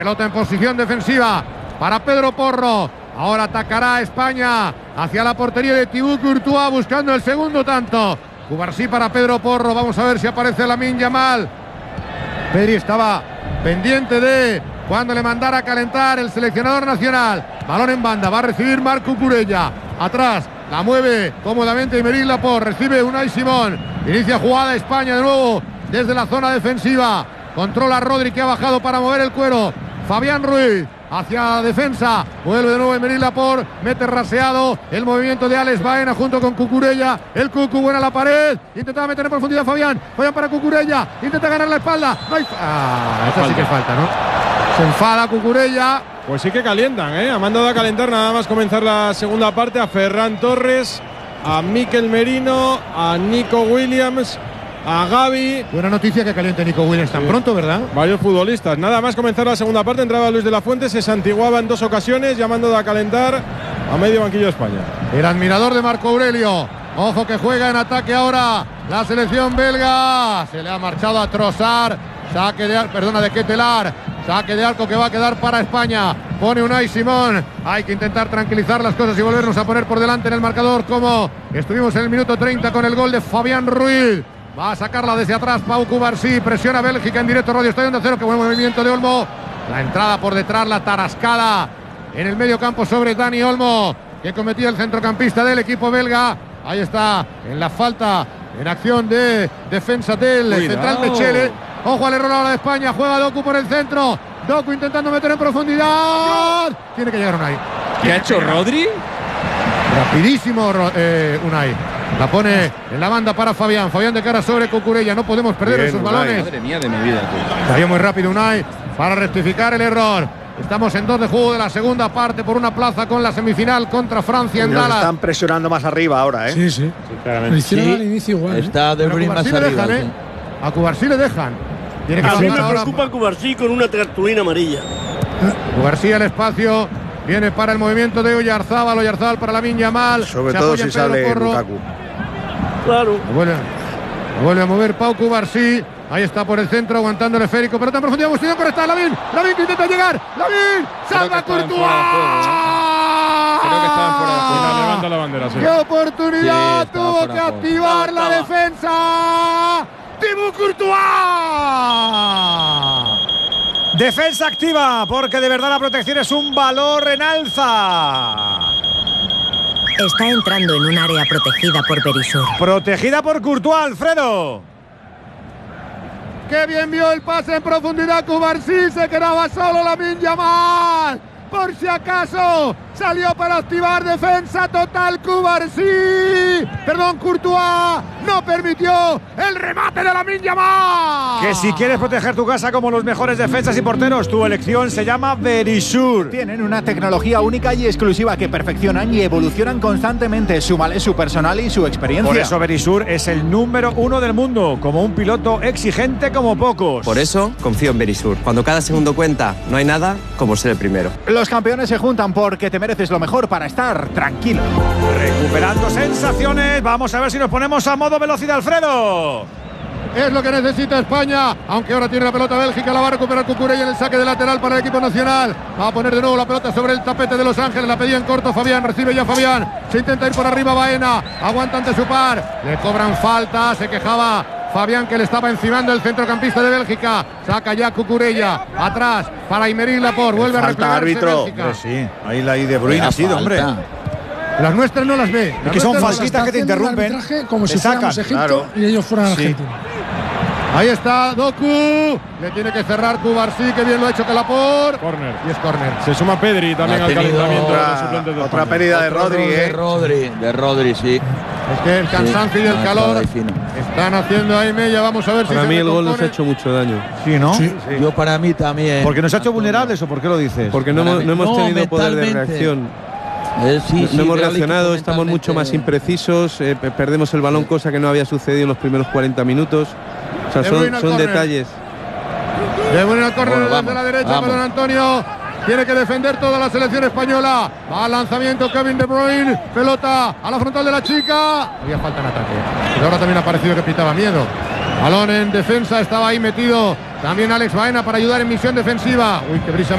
Pelota en posición defensiva para Pedro Porro. Ahora atacará España hacia la portería de Thibaut Courtois buscando el segundo tanto. Cubarsí para Pedro Porro. Vamos a ver si aparece Lamine Yamal. Pedri estaba pendiente de cuando le mandara a calentar el seleccionador nacional. Balón en banda, va a recibir Marc Cucurella. Atrás, la mueve cómodamente Aymeric Laporte. Recibe Unai Simón. Inicia jugada España de nuevo desde la zona defensiva. Controla Rodri que ha bajado para mover el cuero. Fabián Ruiz hacia la defensa. Vuelve de nuevo Aymeric Laporte. Mete raseado el movimiento de Alex Baena junto con Cucurella. El Cucu buena a la pared. Intentaba meter en profundidad Fabián. Fabián para Cucurella. Intenta ganar la espalda. No hay... esta sí que falta, ¿no? Se enfada Cucurella. Pues sí que calientan, ¿eh? Han mandado a calentar nada más comenzar la segunda parte a Ferran Torres, a Mikel Merino, a Nico Williams, a Gavi. Buena noticia que caliente Nico Williams tan pronto, ¿verdad? Varios futbolistas. Nada más comenzar la segunda parte, entraba Luis de la Fuente, se santiguaba en 2 ocasiones, llamando a calentar a medio banquillo de España. El admirador de Marco Aurelio. Ojo que juega en ataque ahora la selección belga. Se le ha marchado a Trossard. Saque de Ketelar. Saque de arco que va a quedar para España. Pone Unai Simón. Hay que intentar tranquilizar las cosas y volvernos a poner por delante en el marcador, como estuvimos en el minuto 30 con el gol de Fabián Ruiz. Va a sacarla desde atrás Pau Cubarsí. Presiona Bélgica en directo Radio Estadio Onda Cero. Qué buen movimiento de Olmo. La entrada por detrás, la tarascada en el medio campo sobre Dani Olmo, que cometía el centrocampista del equipo belga. Ahí está en la falta en acción de defensa del central Mechele. Ojo al error ahora de España. Juega Doku por el centro. Doku intentando meter en profundidad. Tiene que llegar Unai. ¿Qué ha hecho Rodri? Rapidísimo Unai. La pone en la banda para Fabián. Fabián de cara sobre Cucurella. No podemos perder esos balones. Madre mía de mi vida. Salió muy rápido Unai para rectificar el error. Estamos en 2 de juego de la segunda parte por una plaza con la semifinal contra Francia en Dallas. Están presionando más arriba ahora, ¿eh? Sí, claramente. Lo hicieron al inicio igual. Está De Bruyne más arriba. A Cubarsí le dejan. Tiene que a mí me preocupa Cubarsí con una cartulina amarilla. Cubarsí al espacio. Viene para el movimiento de Oyarzábal. Oyarzábal para Lamine Yamal. Sobre todo si sale Lukaku. Claro. Vuelve a mover Pau Cubarsí. Ahí está por el centro aguantando el esférico. Pelota en profundidad. Bustillo correcta. Lamine que intenta llegar. Lamine. Salva Courtois. Creo que estaban fuera de juego. Levanta la bandera, sí. ¡Qué oportunidad! Tuvo que activar la defensa. Thibaut Courtois. Defensa activa, porque de verdad la protección es un valor en alza. Está entrando en un área protegida por Verisur. Protegida por Courtois, Alfredo. ¡Qué bien vio el pase en profundidad! Cubarsí, se quedaba solo Lamine Yamal. Por si acaso salió para activar defensa total Courtois. No permitió el remate de Lamine Yamal. Que si quieres proteger tu casa como los mejores defensas y porteros, tu elección se llama Verisur. Tienen una tecnología única y exclusiva que perfeccionan y evolucionan constantemente. Súmale su personal y su experiencia. Por eso Verisur es el número 1 del mundo, como un piloto exigente como pocos. Por eso confío en Verisur. Cuando cada segundo cuenta, no hay nada como ser el primero. Los campeones se juntan porque te mereces lo mejor para estar tranquilo. Recuperando sensaciones, vamos a ver si nos ponemos a modo velocidad, Alfredo. Es lo que necesita España, aunque ahora tiene la pelota Bélgica, la va a recuperar Cucurella en el saque de lateral para el equipo nacional. Va a poner de nuevo la pelota sobre el tapete de Los Ángeles, la pedía en corto Fabián, recibe ya Fabián, se intenta ir por arriba Baena, aguanta ante su par, le cobran falta, se quejaba Fabián que le estaba encimando el centrocampista de Bélgica. Saca ya Cucurella. Atrás para Aymeric Laporte. Vuelve a replegarse árbitro. Bélgica. Sí, ahí la de Bruyne ha sido, hombre. Las nuestras no las ve. Es que son falsitas que te interrumpen. Como si fuéramos Egipto y ellos fueran Argentina. Ahí está Doku. Le tiene que cerrar Cubarsí, que bien lo ha hecho Laporte. Corner. Y es corner. Se suma Pedri también al calentamiento de suplentes de otra pérdida de Rodri, De Rodri, sí. Es que el cansancio y el calor están haciendo ahí Mella. Vamos a ver si para mí el gol nos ha hecho mucho daño. Sí, ¿no? Sí. Yo para mí también. ¿Porque nos ha hecho vulnerables o por qué lo dices? Porque no hemos tenido poder de reacción. No hemos reaccionado, estamos mucho más imprecisos, perdemos el balón, cosa que no había sucedido en los primeros 40 minutos. O sea, son detalles. De Bruyne al córner desde la derecha, perdón, Antonio. Tiene que defender toda la selección española. Va al lanzamiento Kevin De Bruyne. Pelota a la frontal de la chica. Había falta en ataque. Pero ahora también ha parecido que pitaba miedo. Balón en defensa, estaba ahí metido también Alex Baena para ayudar en misión defensiva. Uy, qué brisa